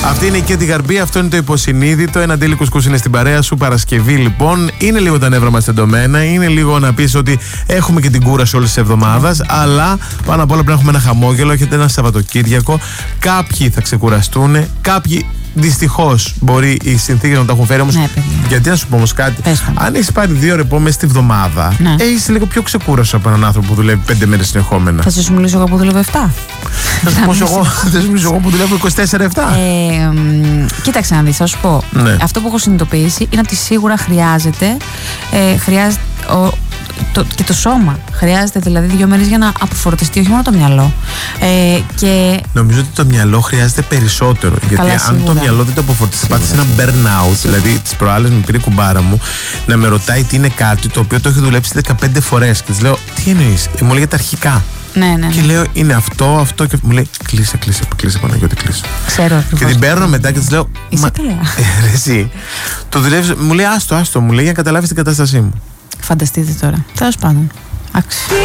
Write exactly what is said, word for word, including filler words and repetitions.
Αυτή είναι η Κέτι Γαρμπή, αυτό είναι το υποσυνείδητο. Ένα Ντέλη Κουσκούς είναι στην παρέα σου. Παρασκευή λοιπόν. Είναι λίγο τα νεύρα μας τεντωμένα. Είναι λίγο να πεις ότι έχουμε και την κούραση όλης της εβδομάδας. Αλλά πάνω απ' όλα πρέπει να έχουμε ένα χαμόγελο. Έχετε ένα Σαββατοκύριακο. Κάποιοι θα ξεκουραστούν. Κάποιοι δυστυχώς μπορεί οι συνθήκες να τα έχουν φέρει. Όμως, ναι, γιατί να σου πω όμως κάτι. Αν έχεις πάρει δύο ρεπό μέσα στη βδομάδα, ναι, έχεις λίγο πιο ξεκούραστο από έναν άνθρωπο που δουλεύει πέντε μέρες συνεχόμενα. Θα σου μιλήσω εγώ που δουλεύω επτά. Θα σου μιλήσω εγώ που δουλεύω είκοσι τέσσερα επτά. Ε, κοίταξε να δεις, θα σου πω. Ναι. Αυτό που έχω συνειδητοποιήσει είναι ότι σίγουρα χρειάζεται, ε, χρειάζεται ο, το, και το σώμα. Χρειάζεται δηλαδή δύο μέρες για να αποφορτιστεί, όχι μόνο το μυαλό. Ε, και... Νομίζω ότι το μυαλό χρειάζεται περισσότερο. Γιατί καλά, αν σίγουρα. Το μυαλό δεν το αποφορτιστεί, πάθει ένα burnout. Σίγουρα. Δηλαδή, τις προάλλες μου πήρε η κουμπάρα μου να με ρωτάει τι είναι κάτι το οποίο το έχει δουλέψει δεκαπέντε φορές. Και της λέω, τι εννοείς, μου λέγεται αρχικά. Ναι, ναι, ναι. Και λέω, είναι αυτό, αυτό. Και μου λέει, κλείσε, κλείσε, κλείσε, Παναγιώτη, κλείσε. Ξέρω. Και την παίρνω μετά και της λέω, είσαι καλά. Ε, εσύ. Το δουλεύεις, μου λέει, άστο, άστο, μου λέει για να καταλάβεις την κατάστασή μου. Φανταστείτε τώρα. Τέλος πάντων. Άξιο.